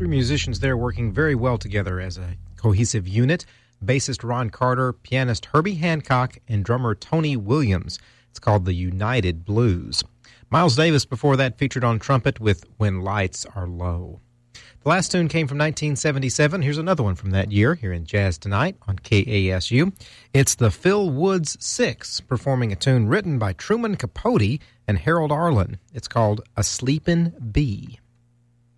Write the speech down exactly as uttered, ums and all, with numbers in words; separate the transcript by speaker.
Speaker 1: Three musicians there working very well together as a cohesive unit. Bassist Ron Carter, pianist Herbie Hancock, and drummer Tony Williams. It's called the United Blues. Miles Davis before that featured on trumpet with When Lights Are Low. The last tune came from nineteen seventy-seven. Here's another one from that year here in Jazz Tonight on K A S U. It's the Phil Woods Six performing a tune written by Truman Capote and Harold Arlen. It's called A Sleepin' Bee.